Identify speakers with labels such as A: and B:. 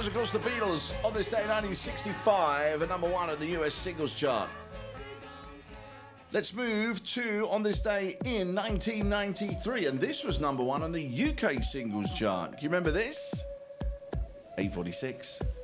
A: was, of course, the Beatles on this day in 1965 at number one on the US singles chart. Let's move to on this day in 1993, and this was number one on the UK singles chart. Do you remember this? 846.